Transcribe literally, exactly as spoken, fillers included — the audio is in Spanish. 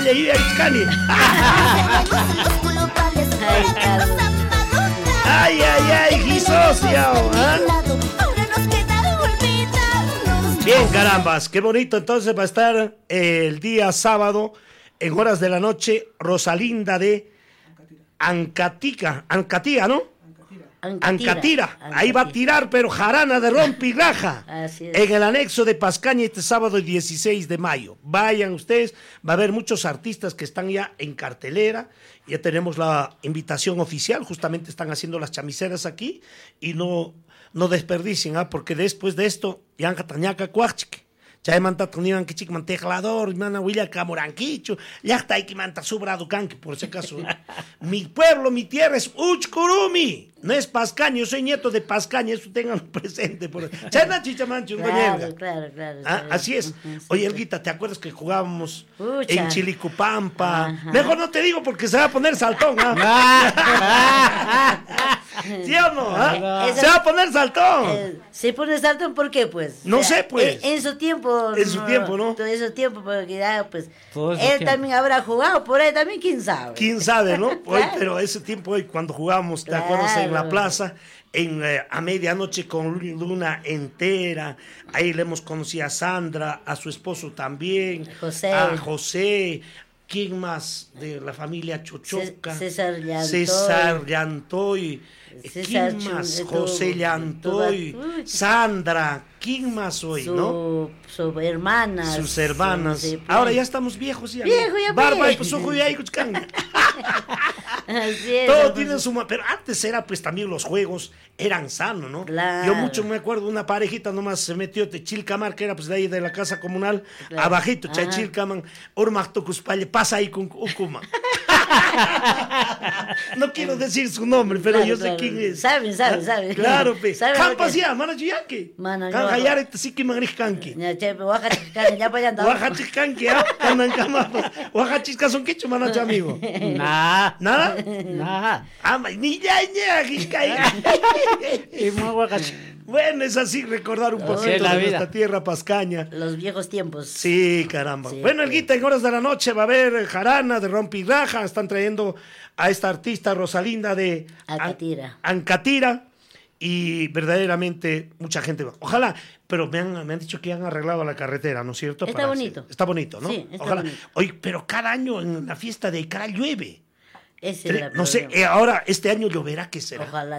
Vaya y Itzcani. Ay, ay, ay, Gisocia. Bien, carambas, qué bonito. Entonces va a estar el día sábado, en horas de la noche, Rosalinda de Ancatica, Ancatica, ¿no? Ancatira. Ancatira. Ancatira. Ahí va a tirar, pero jarana de rompigaja. Así es. En el anexo de Pascaña este sábado dieciséis de mayo. Vayan ustedes, va a haber muchos artistas que están ya en cartelera. Ya tenemos la invitación oficial, justamente están haciendo las chamiceras aquí y no, no desperdicien, ¿ah? Porque después de esto, ya han catañaca cuachique. Chay manta tuniban que chic mantejlador, mana huilla camoranquicho, ya está ahí que manta sobrado canque, por ese caso. Mi pueblo, mi tierra es Uchkurumi, no es Pascaña, yo soy nieto de Pascaña, eso tengan presente. Por... Chay na chicha mancho, Claro, claro, claro. Ah, así es. Oye, Elguita, ¿te acuerdas que jugábamos Pucha. en Chilicupampa? Ajá. Mejor no te digo porque se va a poner saltón, ¿ah? ¿Sí o no? ¿Ah? Esa- Se va a poner saltón. Eh, ¿Se pone saltón por qué, pues? No O sea, sé, pues. En, en su tiempo. En su tiempo, ¿no? En su tiempo, porque ya, pues. Todo su Él tiempo. también habrá jugado por ahí, también, quién sabe. ¿Quién sabe, no? Hoy, Claro. pero ese tiempo hoy cuando jugábamos, ¿te Claro. acuerdas? En la plaza, en, eh, a medianoche con luna entera. Ahí le hemos conocido a Sandra, a su esposo también. José. A José. ¿Quién más? De la familia Chochoca. Cé- César Llantoy. César Llantoy. César ¿Quién más? Chu- José tu- Llantoy. tu- tu- Sandra. ¿Quién más hoy, su, no? Su hermana. Sus hermanas. Sí, sí, Ahora pues. ya estamos viejos ya. Viejo, ya Barba pues. y pues ojo ya y cuchcán. Así es, Todo pues. tiene su... ma- Pero antes era, pues, también los juegos eran sanos, ¿no? Claro. Yo mucho me acuerdo, una parejita nomás se metió de Chilcamar, que era, pues, de ahí de la casa comunal, Claro. abajito, Ajá. Chilcaman, Urmach Tocuspalle, pasa ahí con Ukuma. No quiero decir su nombre, pero Claro, yo sé claro. quién es. Saben, saben, Ah, saben. Claro, pe. Saben lo Campas que- ya, mana Chiyanque. Mano, yo- Canjayare, sí que manricanque. Ya, che, pero baja, chica, ya para allá. Oaxachicanque, ¿ah? Canan camapa. Oaxachis son quicho, manacho amigo. Nah, ¿Nada? nah. Ah, ma- ni ya, ya, Quiscay. Y muy guacachi. Bueno, es así recordar un Así poquito es la de vida. nuestra tierra pascaña. Los viejos tiempos. Sí, caramba. Sí, bueno, pues. Elguita, en horas de la noche va a haber jarana de rompiraja. Están trayendo a esta artista Rosalinda de Ancatira. An- Ancatira. Y verdaderamente mucha gente va. Ojalá, pero me han, me han dicho que han arreglado la carretera, ¿no es cierto? Está Para bonito. hacer- Está bonito, ¿no? Sí, está Ojalá. bonito. Oye, pero cada año en la fiesta de Icara llueve. Ese era el No sé, problema. eh, ahora este año lloverá, ¿qué será? Ojalá.